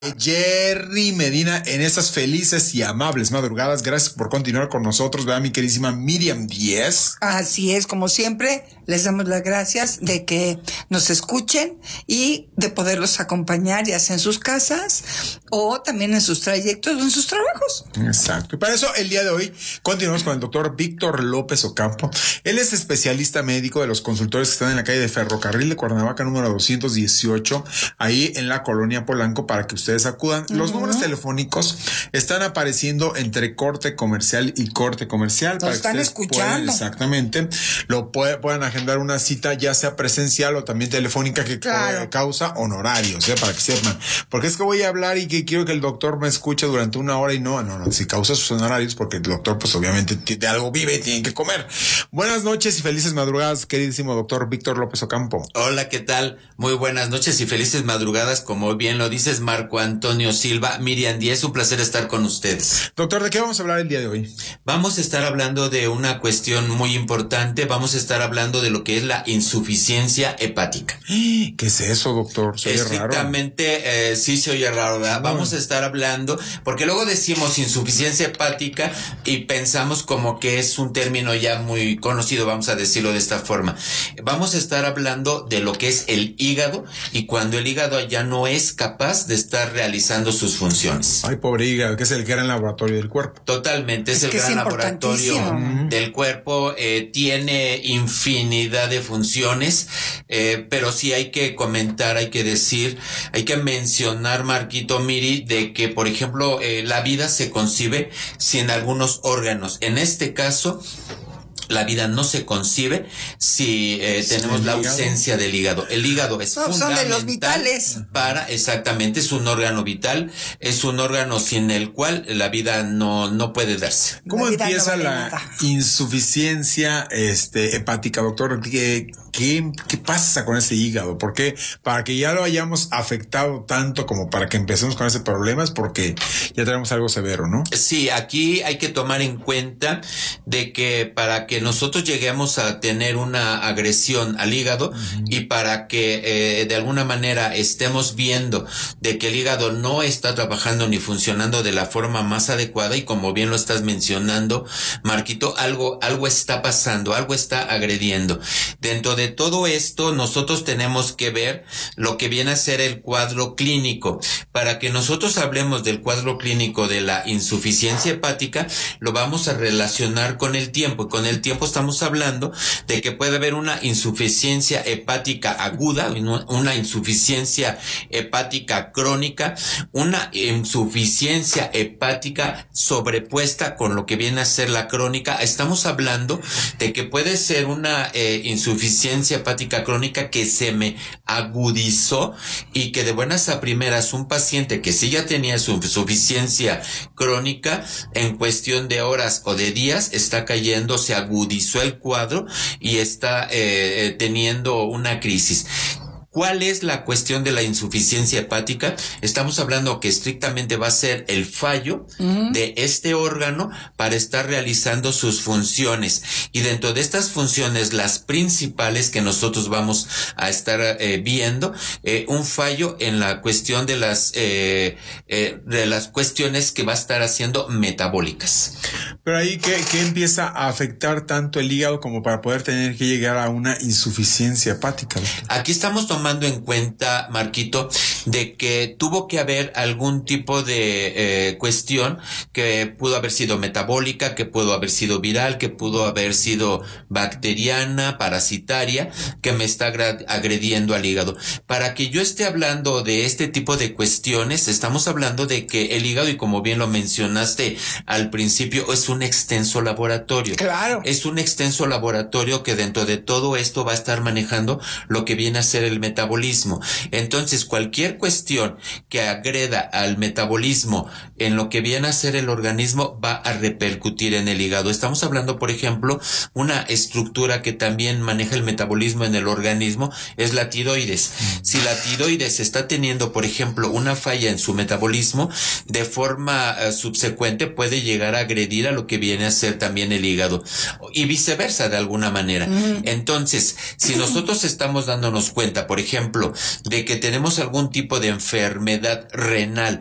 Jerry Medina en estas felices y amables madrugadas. Gracias por continuar con nosotros, ¿verdad, mi queridísima Miriam Díez? Así es, como siempre, les damos las gracias de que nos escuchen y de poderlos acompañar, ya sea en sus casas o también en sus trayectos o en sus trabajos. Exacto. Y para eso, el día de hoy, continuamos con el doctor Víctor López Ocampo. Él es especialista médico de los consultores que están en la calle de Ferrocarril de Cuernavaca, número 218, ahí en la colonia Polanco, para que ustedes acudan. Los números telefónicos están apareciendo entre corte comercial y corte comercial. Nos están escuchando. Exactamente. Puedan agendar una cita, ya sea presencial o también telefónica, que causa honorarios, para que sepan. Porque es que voy a hablar y que quiero que el doctor me escuche durante una hora y no, si causa sus honorarios, porque el doctor pues obviamente de algo vive y tiene que comer. Buenas noches y felices madrugadas, queridísimo doctor Víctor López Ocampo. Hola, ¿qué tal? Muy buenas noches y felices madrugadas, como bien lo dices, Marco Antonio Silva, Miriam Díez, un placer estar con ustedes. Doctor, ¿de qué vamos a hablar el día de hoy? Vamos a estar hablando de una cuestión muy importante, vamos a estar hablando de lo que es la insuficiencia hepática. ¿Qué es eso, doctor? ¿Se oye raro? Estrictamente, sí se oye raro, ¿verdad? Vamos a estar hablando, porque luego decimos insuficiencia hepática y pensamos como que es un término ya muy conocido, vamos a decirlo de esta forma. Vamos a estar hablando de lo que es el hígado y cuando el hígado ya no es capaz de estar realizando sus funciones. Ay, pobre hígado, que es el gran laboratorio del cuerpo. Totalmente, es el gran laboratorio del cuerpo, tiene infinidad de funciones, pero sí hay que comentar, hay que decir, hay que mencionar, Marquito, Miri, de que, por ejemplo, la vida se concibe sin algunos órganos. En este caso, la vida no se concibe si tenemos la ausencia del hígado. El hígado es fundamental. Son de los vitales. Exactamente, es un órgano vital, es un órgano sin el cual la vida no puede darse. ¿Cómo empieza la insuficiencia hepática, doctor? ¿Qué pasa con ese hígado? ¿Por qué? Para que ya lo hayamos afectado tanto como para que empecemos con ese problema es porque ya tenemos algo severo, ¿no? Sí, aquí hay que tomar en cuenta de que para que nosotros lleguemos a tener una agresión al hígado y para que de alguna manera estemos viendo de que el hígado no está trabajando ni funcionando de la forma más adecuada y como bien lo estás mencionando, Marquito, algo está pasando, algo está agrediendo. Dentro de todo esto, nosotros tenemos que ver lo que viene a ser el cuadro clínico. Para que nosotros hablemos del cuadro clínico de la insuficiencia hepática, lo vamos a relacionar con el tiempo. Con el tiempo estamos hablando de que puede haber una insuficiencia hepática aguda, una insuficiencia hepática crónica, una insuficiencia hepática sobrepuesta con lo que viene a ser la crónica. Estamos hablando de que puede ser una insuficiencia hepática crónica que se me agudizó y que de buenas a primeras un paciente que sí ya tenía su insuficiencia crónica en cuestión de horas o de días está cayendo, se agudizó el cuadro y está teniendo una crisis. ¿Cuál es la cuestión de la insuficiencia hepática? Estamos hablando que estrictamente va a ser el fallo de este órgano para estar realizando sus funciones. Y dentro de estas funciones, las principales que nosotros vamos a estar viendo, un fallo en la cuestión de las cuestiones que va a estar haciendo metabólicas. Pero ahí, ¿qué empieza a afectar tanto el hígado como para poder tener que llegar a una insuficiencia hepática? Aquí estamos tomando en cuenta, Marquito, de que tuvo que haber algún tipo de cuestión que pudo haber sido metabólica, que pudo haber sido viral, que pudo haber sido bacteriana, parasitaria, que me está agrediendo al hígado. Para que yo esté hablando de este tipo de cuestiones, estamos hablando de que el hígado, y como bien lo mencionaste al principio, es un extenso laboratorio. Claro. Es un extenso laboratorio que dentro de todo esto va a estar manejando lo que viene a ser el metabolismo. Entonces, cualquier cuestión que agreda al metabolismo en lo que viene a ser el organismo va a repercutir en el hígado. Estamos hablando, por ejemplo, una estructura que también maneja el metabolismo en el organismo es la tiroides. Si la tiroides está teniendo, por ejemplo, una falla en su metabolismo, de forma subsecuente puede llegar a agredir a lo que viene a ser también el hígado y viceversa de alguna manera. Entonces, si nosotros estamos dándonos cuenta, por ejemplo, de que tenemos algún tipo de enfermedad renal